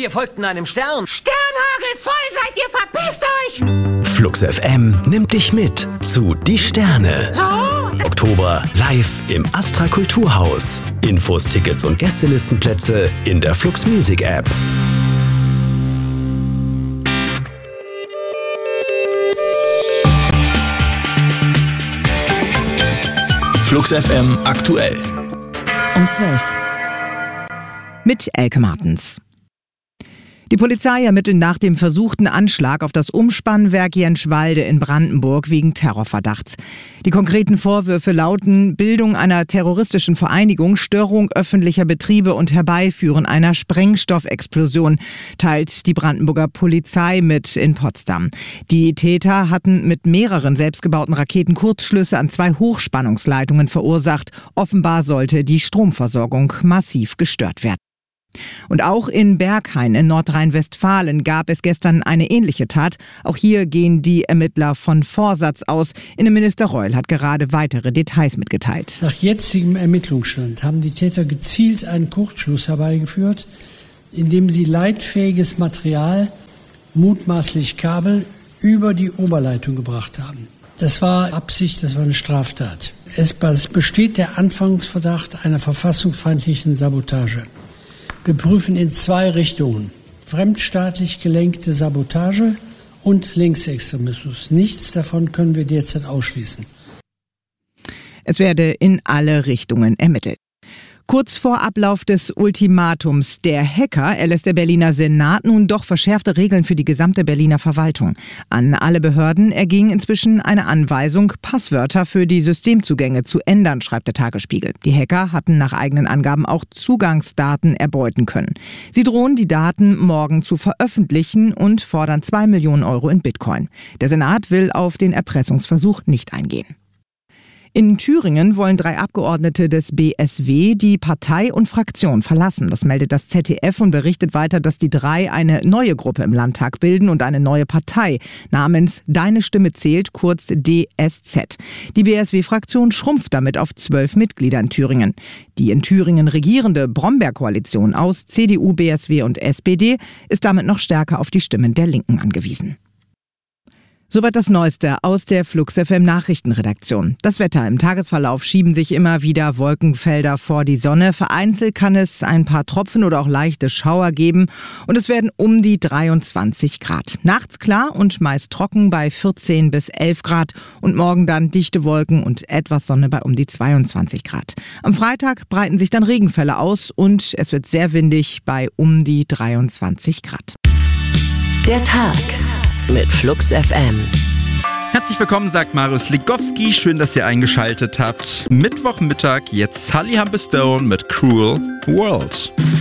Wir folgten einem Stern. Sternhagel voll seid ihr, verpisst euch! Flux FM nimmt dich mit zu Die Sterne. So? Oktober live im Astra Kulturhaus. Infos, Tickets und Gästelistenplätze in der Flux Music App. Flux FM aktuell. Um 12. Mit Elke Martens. Die Polizei ermittelt nach dem versuchten Anschlag auf das Umspannwerk Jänschwalde in Brandenburg wegen Terrorverdachts. Die konkreten Vorwürfe lauten Bildung einer terroristischen Vereinigung, Störung öffentlicher Betriebe und Herbeiführen einer Sprengstoffexplosion, teilt die Brandenburger Polizei mit in Potsdam. Die Täter hatten mit mehreren selbstgebauten Raketen Kurzschlüsse an 2 Hochspannungsleitungen verursacht. Offenbar sollte die Stromversorgung massiv gestört werden. Und auch in Berghain in Nordrhein-Westfalen gab es gestern eine ähnliche Tat. Auch hier gehen die Ermittler von Vorsatz aus. Innenminister Reul hat gerade weitere Details mitgeteilt. Nach jetzigem Ermittlungsstand haben die Täter gezielt einen Kurzschluss herbeigeführt, indem sie leitfähiges Material, mutmaßlich Kabel, über die Oberleitung gebracht haben. Das war Absicht, das war eine Straftat. Es besteht der Anfangsverdacht einer verfassungsfeindlichen Sabotage. Wir prüfen in 2 Richtungen: fremdstaatlich gelenkte Sabotage und Linksextremismus. Nichts davon können wir derzeit ausschließen. Es werde in alle Richtungen ermittelt. Kurz vor Ablauf des Ultimatums der Hacker erlässt der Berliner Senat nun doch verschärfte Regeln für die gesamte Berliner Verwaltung. An alle Behörden erging inzwischen eine Anweisung, Passwörter für die Systemzugänge zu ändern, schreibt der Tagesspiegel. Die Hacker hatten nach eigenen Angaben auch Zugangsdaten erbeuten können. Sie drohen, die Daten morgen zu veröffentlichen und fordern 2 Millionen Euro in Bitcoin. Der Senat will auf den Erpressungsversuch nicht eingehen. In Thüringen wollen 3 Abgeordnete des BSW die Partei und Fraktion verlassen. Das meldet das ZDF und berichtet weiter, dass die 3 eine neue Gruppe im Landtag bilden und eine neue Partei namens Deine Stimme zählt, kurz DSZ. Die BSW-Fraktion schrumpft damit auf 12 Mitglieder in Thüringen. Die in Thüringen regierende Brombeer-Koalition aus CDU, BSW und SPD ist damit noch stärker auf die Stimmen der Linken angewiesen. Soweit das Neueste aus der Flux FM Nachrichtenredaktion. Das Wetter: Im Tagesverlauf schieben sich immer wieder Wolkenfelder vor die Sonne. Vereinzelt kann es ein paar Tropfen oder auch leichte Schauer geben und es werden um die 23 Grad. Nachts klar und meist trocken bei 14 bis 11 Grad und morgen dann dichte Wolken und etwas Sonne bei um die 22 Grad. Am Freitag breiten sich dann Regenfälle aus und es wird sehr windig bei um die 23 Grad. Der Tag mit Flux FM. Herzlich willkommen, sagt Marius Ligowski. Schön, dass ihr eingeschaltet habt. Mittwochmittag, jetzt Sully Humberstone mit Cruel World.